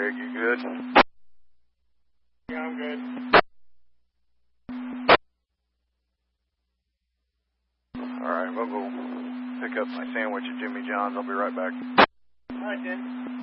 Greg, you good? Yeah, I'm good. All right, we'll go pick up my sandwich at Jimmy John's. I'll be right back. All right, then.